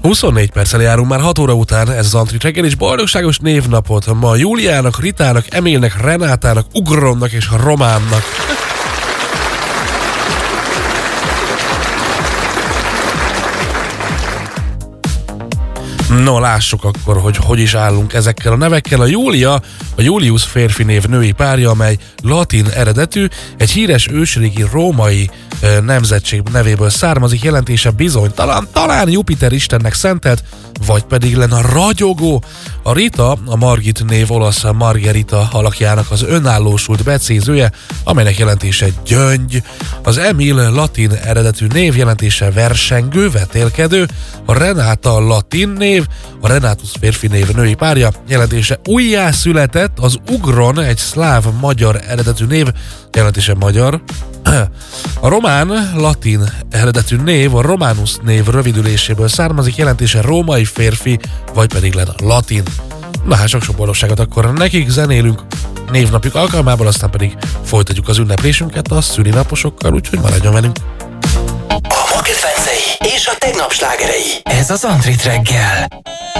24 perccel járunk már 6 óra után, ez az Antrit reggel, és boldogságos névnapot ma Júliának, Ritának, Emilnek, Renátának, Ugronnak és Románnak. No, lássuk akkor, hogy is állunk ezekkel a nevekkel. A Júlia, a Julius férfi név női párja, amely latin eredetű, egy híres ősrégi római nemzetség nevéből származik, jelentése bizonytalan, talán Jupiter istennek szentelt, vagy pedig lenne a ragyogó. A Rita, a Margit név olasz Margherita alakjának az önállósult becézője, amelynek jelentése gyöngy. Az Emil latin eredetű név, jelentése versengő, vetélkedő. A Renáta latin név, a Renátus férfi név női párja, jelentése újjászületett. Az Ugron egy szláv magyar eredetű név, jelentése magyar. A román latin eredetű név, a Romanus név rövidüléséből származik, jelentése római férfi, vagy pedig lenne latin. Na hát sok boldogságot akkor nekik, zenélünk névnapjuk alkalmából, aztán pedig folytatjuk az ünneplésünket a szülinaposokkal, úgyhogy maradjon velünk. A ma kedvencei és a tegnap slágerei. Ez az Antrit reggel.